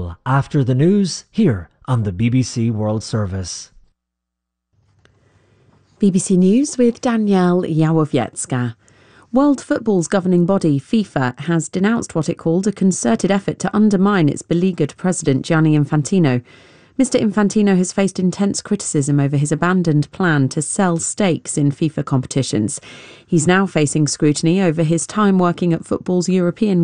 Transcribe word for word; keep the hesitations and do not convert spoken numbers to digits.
Danielle after the news here on the B B C World Service. B B C News with Danielle Yawowiecka. World Football's governing body, FIFA, has denounced what it called a concerted effort to undermine its beleaguered president, Gianni Infantino. Mister Infantino has faced intense criticism over his abandoned plan to sell stakes in FIFA competitions. He's now facing scrutiny over his time working at football's European